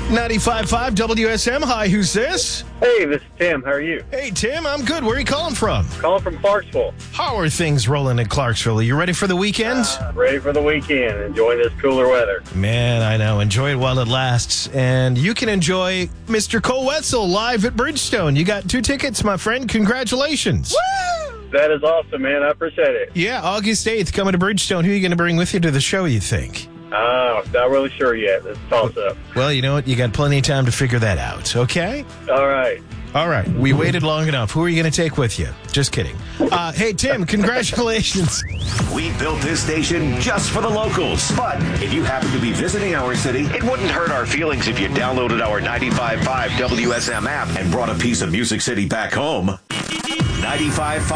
95.5 WSM. Hi, who's this? Hey, this is Tim. How are you? Hey, Tim, I'm good. Where are you calling from? Calling from Clarksville. How are things rolling in Clarksville? Are you ready for the weekend? Ready for the weekend. Enjoying this cooler weather. Man, I know. Enjoy it while it lasts. And you can enjoy Mr. Cole Wetzel live at Bridgestone. You got 2 tickets, my friend. Congratulations. Woo! That is awesome, man. I appreciate it. Yeah, August 8th, coming to Bridgestone. Who are you going to bring with you to the show, you think? Not really sure yet. It's a toss-up. Well, you know what? You got plenty of time to figure that out, okay? All right. All right. We waited long enough. Who are you going to take with you? Just kidding. Hey, Tim, congratulations. We built this station just for the locals. But if you happen to be visiting our city, it wouldn't hurt our feelings if you downloaded our 95.5 WSM app and brought a piece of Music City back home. 95.5